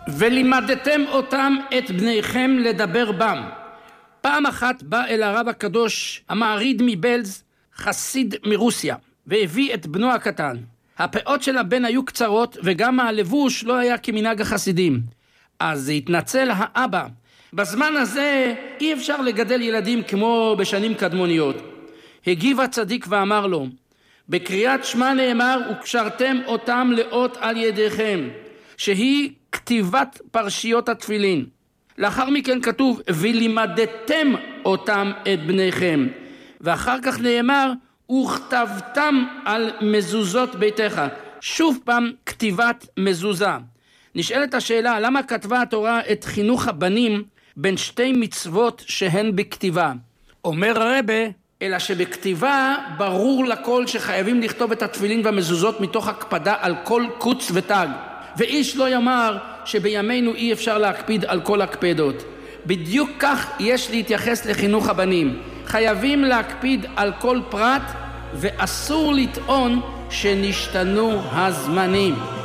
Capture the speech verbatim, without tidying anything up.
ולימדתם אותם את בניכם לדבר בם. פעם אחת בא אל הרב הקדוש המעריד מבלז, חסיד מרוסיה, והביא את בנו הקטן. הפאות של הבן היו קצרות וגם הלבוש לא היה כמנהג החסידים. אז התנצל האבא. בזמן הזה אי אפשר לגדל ילדים כמו בשנים קדמוניות. הגיב הצדיק ואמר לו, בקריאת שמע נאמר, וקשרתם אותם לאות על ידיכם, שהיא כתיבת פרשיות התפילין. לאחר מכן כתוב, ולימדתם אותם את בניכם. ואחר כך נאמר, וכתבתם על מזוזות ביתך. שוב פעם כתיבת מזוזה. נשאלת השאלה, למה כתבה התורה את חינוך הבנים בין שתי מצוות שהן בכתיבה? אומר הרבה, אלא שבכתיבה ברור לכל שחייבים לכתוב את התפילין והמזוזות מתוך הקפדה על כל קוץ ותג. ואיש לא יאמר שבימינו אי אפשר להקפיד על כל הקפדות. בדיוק כך יש להתייחס לחינוך הבנים. חייבים להקפיד על כל פרט ואסור לטעון שנשתנו הזמנים.